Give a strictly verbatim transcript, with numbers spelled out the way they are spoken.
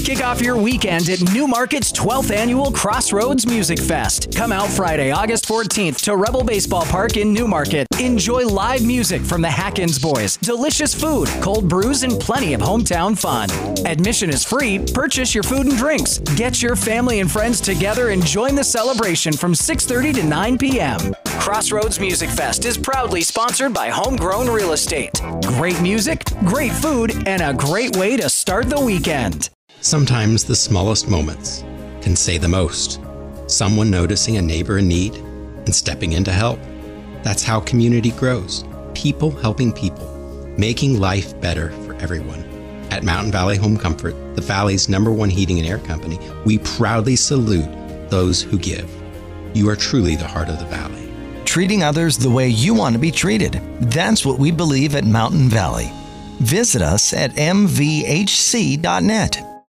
Kick off your weekend at Newmarket's twelfth Annual Crossroads Music Fest. Come out Friday, August fourteenth to Rebel Baseball Park in Newmarket. Enjoy live music from the Hackins Boys, delicious food, cold brews, and plenty of hometown fun. Admission is free. Purchase your food and drinks. Get your family and friends together and join the celebration from six thirty to nine p.m. Crossroads Music Fest is proudly sponsored by Homegrown Real Estate. Great music, great food, and a great way to start the weekend. Sometimes the smallest moments can say the most. Someone noticing a neighbor in need and stepping in to help. That's how community grows. People helping people, making life better for everyone. At Mountain Valley Home Comfort, the Valley's number one heating and air company, we proudly salute those who give. You are truly the heart of the Valley. Treating others the way you want to be treated. That's what we believe at Mountain Valley. Visit us at m v h c dot net.